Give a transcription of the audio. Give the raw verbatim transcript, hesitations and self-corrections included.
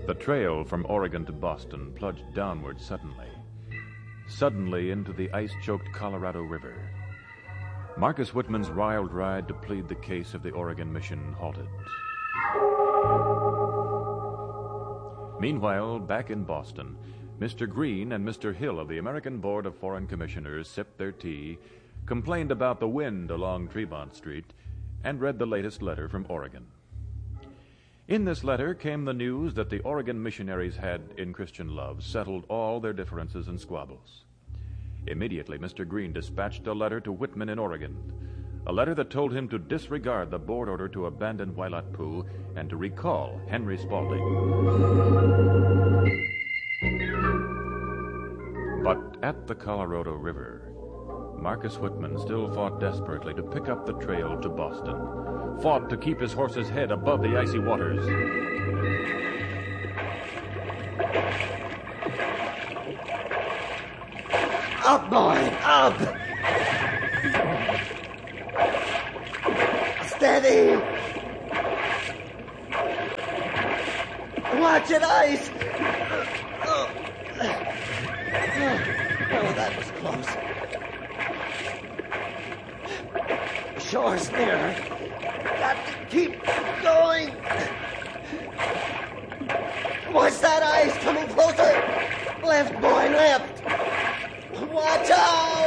The trail from Oregon to Boston plunged downward suddenly. Suddenly into the ice-choked Colorado River. Marcus Whitman's wild ride to plead the case of the Oregon mission halted. Meanwhile, back in Boston, Mister Green and Mister Hill of the American Board of Foreign Commissioners sipped their tea, complained about the wind along Tremont Street, and read the latest letter from Oregon. In this letter came the news that the Oregon missionaries had, in Christian love, settled all their differences and squabbles. Immediately, Mister Green dispatched a letter to Whitman in Oregon, a letter that told him to disregard the board order to abandon Wailat Poo and to recall Henry Spaulding. But at the Colorado River, Marcus Whitman still fought desperately to pick up the trail to Boston, fought to keep his horse's head above the icy waters. Up, boy, up! Steady! Watch it, ice! Oh, oh, that was close. Shore's near. Got to keep